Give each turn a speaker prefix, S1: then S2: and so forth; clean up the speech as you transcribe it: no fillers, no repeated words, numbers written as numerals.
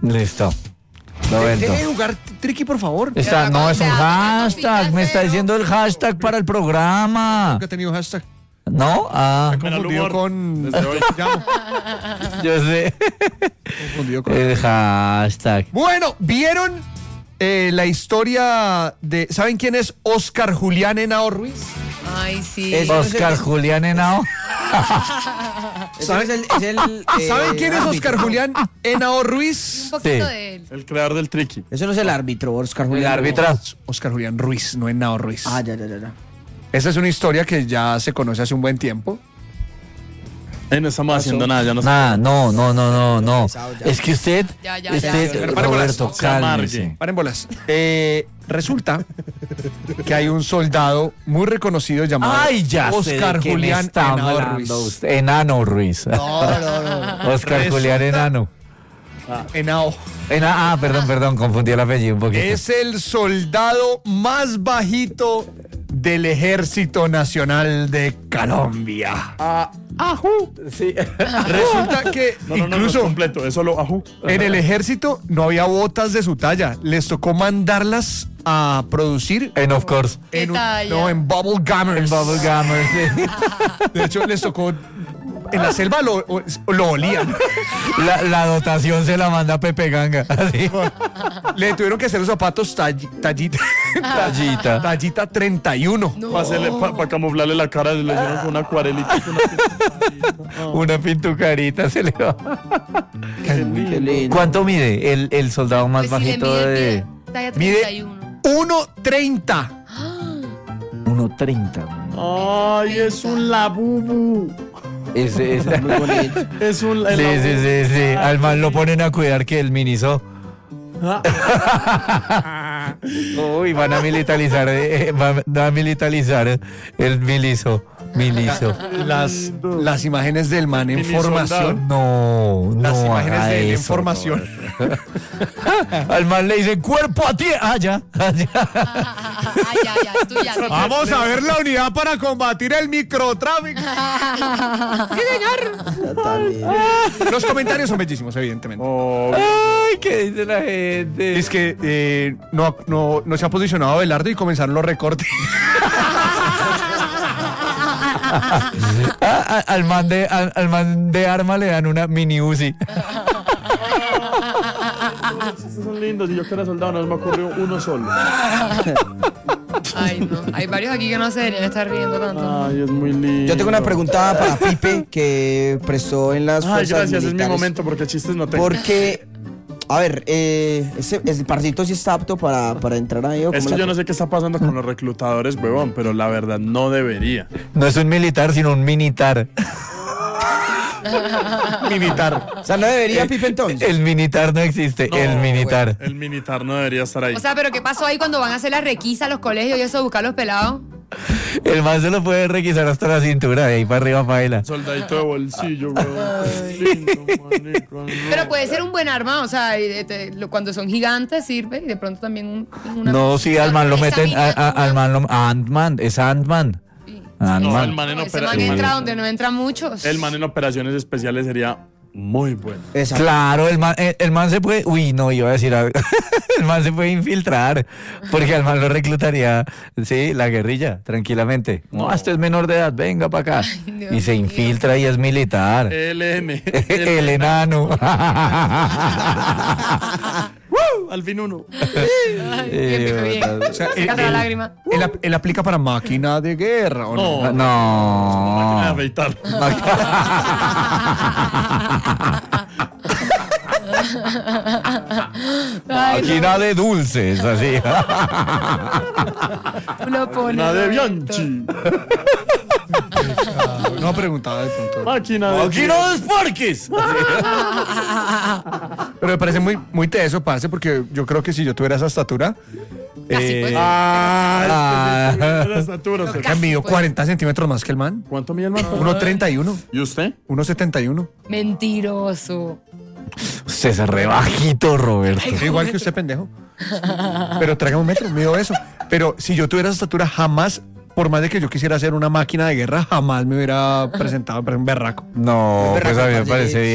S1: Listo. Lo vendo.
S2: Deje de jugar Triqui, por favor.
S1: No, es un hashtag. Me está diciendo el hashtag para el programa.
S2: Nunca he tenido hashtag.
S1: ¿No? Ah,
S2: Confundido con...
S1: yo sé.
S2: Confundido con...
S1: El hashtag.
S2: Bueno, ¿vieron la historia de... ¿Saben quién es Oscar Julián Henao Ruiz?
S3: Ay, sí.
S1: Oscar Julián Henao.
S2: ¿Saben quién es Oscar Julián Henao Ruiz?
S3: Un poquito
S1: Sí.
S3: de él.
S4: El creador del triqui.
S5: Eso no es el árbitro, Oscar
S1: El
S5: Julián.
S1: árbitro.
S2: Oscar Julián Ruiz, no Henao Ruiz.
S5: Ah, ya.
S2: Esa es una historia que ya se conoce hace un buen tiempo.
S4: No estamos haciendo nada, ya no
S1: Nada, no.
S5: Ya.
S1: Es que usted,
S3: Ya.
S1: Roberto,
S4: Se amargue.
S1: cálmese.
S2: Paren bolas. Resulta que hay un soldado muy reconocido llamado
S1: Ay, ya sé
S2: Oscar
S1: de quién
S2: Julián
S1: está
S2: Henao
S1: hablando
S2: Ruiz.
S1: usted. Enano Ruiz.
S2: No.
S1: Oscar Julián Enano.
S2: Henao.
S1: Perdón, confundí el apellido un poquito.
S2: Es el soldado más bajito del Ejército Nacional de Colombia.
S1: Sí.
S2: Resulta que
S4: No,
S2: incluso
S4: completo, es solo ajú.
S2: en el ejército no había botas de su talla. Les tocó mandarlas a producir
S1: And of course.
S3: ¿Qué talla?
S2: en Bubble Gummers.
S1: Bubble Gummer, sí.
S2: De hecho, les tocó en la selva lo olían.
S1: La dotación se la manda Pepe Ganga. Así.
S2: Le tuvieron que hacer los zapatos tallita.
S1: Tallita.
S2: Tallita 31.
S4: Para camuflarle la cara, le hicieron con una acuarelita.
S1: Una pintucarita se le va.
S5: Qué lindo.
S1: ¿Cuánto mide el soldado más
S3: Pues si le
S1: bajito
S3: mide,
S1: de
S3: talla
S2: Mide
S3: 31.
S2: 1.30.
S1: 1.30?
S4: Ay, es un labubu.
S1: Ese.
S5: Muy bonito.
S4: Es un...
S1: Sí. Al man lo ponen a cuidar que el miniso. Uy, van a militarizar el miliso.
S2: Las imágenes del man en
S4: Mini
S2: formación.
S1: No,
S2: Las
S1: no
S2: imágenes
S1: haga
S2: de él en
S1: eso,
S2: formación.
S1: Al man le dicen cuerpo a ti. Ya.
S3: Ay, ya, tú ya.
S2: Vamos a ver la unidad para combatir el microtráfico. Los comentarios son bellísimos, evidentemente.
S1: Ay, ¿qué dice la gente?
S2: Es que no se ha posicionado Belardo y comenzaron los recortes.
S1: Al man de arma le dan una mini Uzi.
S4: Estos son lindos. Y yo que era soldado no me ocurrió uno solo.
S3: Ay, no. Hay varios aquí que no se deberían estar riendo tanto.
S4: Ay, es muy lindo.
S5: Yo tengo una pregunta para Pipe que prestó en las
S4: Ay,
S5: fuerzas
S4: gracias, es mi
S5: militares.
S4: momento porque chistes no tengo.
S5: Porque, a ver, el partidito sí está apto para entrar ahí. ¿O
S4: Es
S5: cómo
S4: que
S5: la-
S4: yo no sé qué está pasando con los reclutadores, huevón, pero la verdad no debería.
S1: No es un militar, sino un minitar.
S2: Militar.
S5: O sea, no debería Pipe entonces.
S1: El militar no existe,
S4: No,
S1: el militar.
S4: El militar no debería estar ahí.
S3: O sea, pero ¿qué pasó ahí cuando van a hacer la requisa a los colegios y eso, buscar los pelados?
S1: El man se lo puede requisar hasta la cintura, de ahí para arriba baila.
S4: Soldadito de bolsillo, huevón. Lindo, marico, no.
S3: Pero puede ser un buen arma, o sea, cuando son gigantes sirve y de pronto también una...
S1: No, sí, al man lo
S3: Esa
S1: meten,
S3: miniatura.
S1: al man lo... Ant-Man, es Ant-Man.
S3: Sí.
S4: No, el
S1: Ant-Man.
S4: man en
S3: Ese
S4: opera-
S3: man
S4: el man-
S3: entra donde no entran muchos.
S4: el man en operaciones especiales sería muy bueno.
S5: Exacto.
S1: Claro, el man se puede... Uy, no, iba a decir algo. El man se puede infiltrar, porque al man lo reclutaría, sí, la guerrilla, tranquilamente. No, este es menor de edad, venga para acá.
S3: Dios
S1: Y se
S3: mío.
S1: infiltra y es militar.
S4: LN.
S1: El enano.
S4: Al fin uno.
S3: Ay, bien, bien.
S2: O sea,
S3: Sácate la lágrima.
S2: él aplica para máquina de guerra, ¿o no?
S4: Máquina de
S1: No.
S4: afeitar.
S3: Ay,
S1: Máquina de dulces, así.
S3: lo pone.
S4: Máquina de
S3: Roberto.
S4: Bianchi.
S2: No preguntaba de pronto.
S4: Máquina de...
S1: ¡Máquina de Sparkis!
S2: Pero me parece muy teso, parce, porque yo creo que si yo tuviera esa estatura,
S3: Casi, pues.
S4: Ah, la estatura. usted.
S3: Casi,
S2: mido
S3: pues.
S2: 40 centímetros más que el man.
S4: ¿Cuánto mide el man?
S2: 1.31,
S4: ¿Y usted?
S2: 1.71.
S3: Mentiroso.
S1: Usted es re bajito, Roberto.
S2: Igual que usted, pendejo. Pero tráigame un metro, mido eso. Pero si yo tuviera esa estatura, jamás, por más de que yo quisiera hacer una máquina de guerra, jamás me hubiera presentado, me parece un berraco.
S1: No, pues a mí me parece bien.